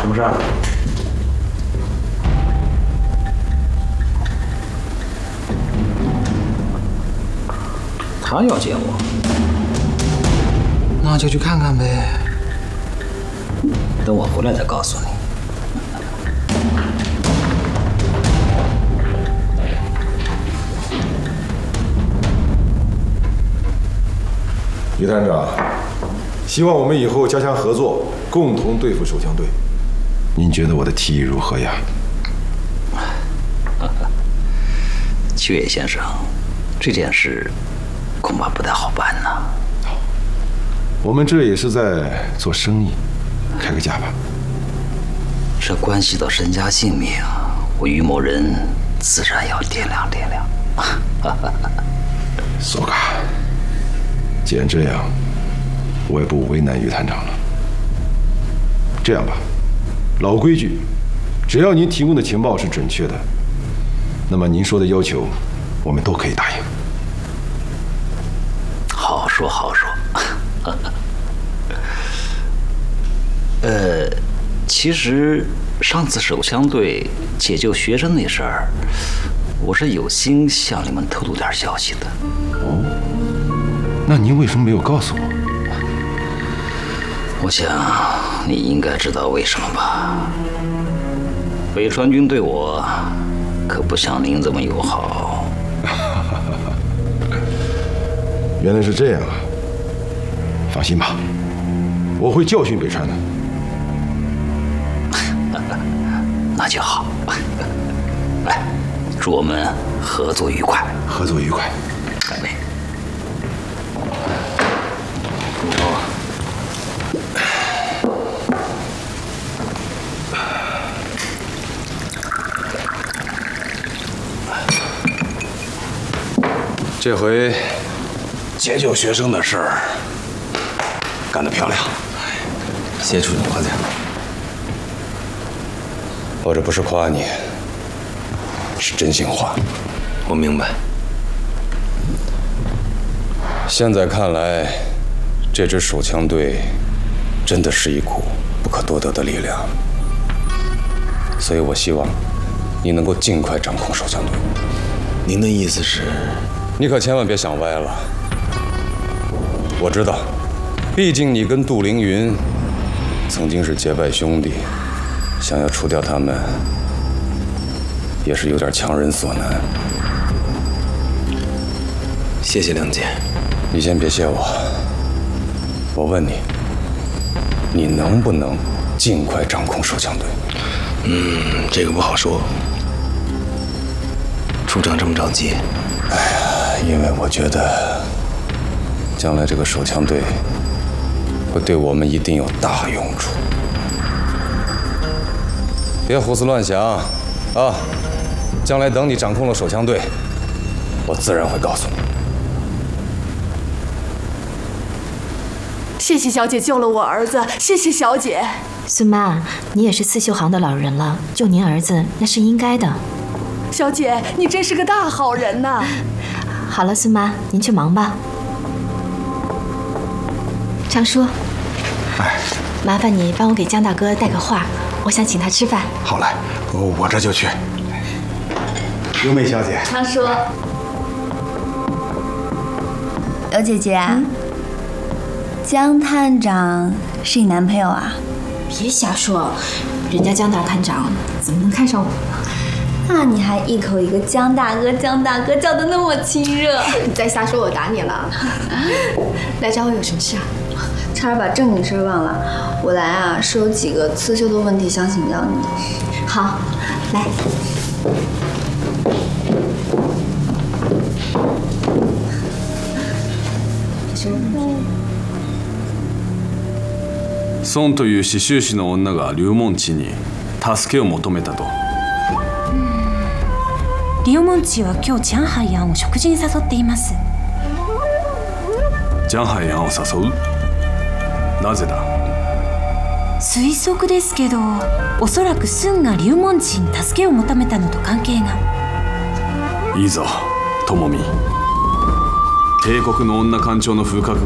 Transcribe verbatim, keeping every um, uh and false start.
什么事儿？他要见我，那就去看看呗。等我回来再告诉你。 于探长，希望我们以后加强合作，共同对付手枪队。您觉得我的提议如何呀？ 七月先生，这件事恐怕不太好办呐。 我们这也是在做生意，开个价吧。 这关系到身家性命，我于某人自然要掂量掂量。 苏卡，既然这样，我也不为难于探长了。这样吧，老规矩，只要您提供的情报是准确的，那么您说的要求，我们都可以答应。 好说好说。呃，其实上次手枪队解救学生那事儿，我是有心向你们透露点消息的。 哦，那您为什么没有告诉我？ 我想你应该知道为什么吧？北川军对我可不像您这么友好。 原来是这样啊！放心吧，我会教训北川的。 那就好。来，祝我们合作愉快。 合作愉快。 干杯。 这回解救学生的事儿干得漂亮， 谢处长夸奖。 我这不是夸你，是真心话。 我明白。 现在看来，这支手枪队真的是一股不可多得的力量，所以我希望你能够尽快掌控手枪队。 您的意思是？ 你可千万别想歪了。我知道，毕竟你跟杜凌云曾经是结拜兄弟，想要除掉他们，也是有点强人所难。 谢谢亮姐。 你先别谢我。我问你，你能不能尽快掌控手枪队？ 嗯，这个不好说。处长这么着急？ 哎呀，因为我觉得，将来这个手枪队会对我们一定有大用处。别胡思乱想啊！将来等你掌控了手枪队，我自然会告诉你。 谢谢小姐救了我儿子，谢谢小姐。 孙妈，你也是刺绣行的老人了，救您儿子那是应该的。 小姐，你真是个大好人呐！ 好了，孙妈，您去忙吧。常叔， 哎， 麻烦你帮我给江大哥带个话，我想请他吃饭。 好嘞，我我这就去。刘美小姐， 常叔， 刘姐姐，嗯、江探长是你男朋友啊？ 别瞎说，人家江大探长怎么能看上我呢？ 那你还一口一个江大哥，江大哥叫得那么亲热。 你再瞎说，我打你了。来找我有什么事啊？ 差点把正经事忘了。我来啊，是有几个刺绣的问题想请教你。 好，来。 孫という刺繍師の女が龍門地に助けを求めたと。 リオモンチは今日ジャンハイアンを食事に誘っています。 ジャンハイアンを誘う？なぜだ？ 推測ですけど、おそらくスンがリオモンチに助けを求めたのと関係が。 いいぞ、ともみ。帝国の女艦長の風格